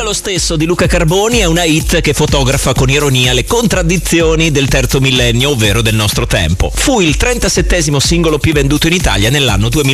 Dica lo stesso di Luca Carboni è una hit che fotografa con ironia le contraddizioni del terzo millennio, ovvero del nostro tempo. Fu il 37° singolo più venduto in Italia nell'anno 2000.